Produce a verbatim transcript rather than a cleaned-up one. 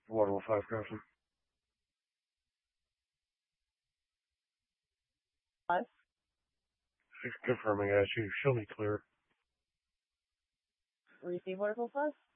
one oh five crossing. Five. Confirming as you. Show me clear. Receive Oracle Plus.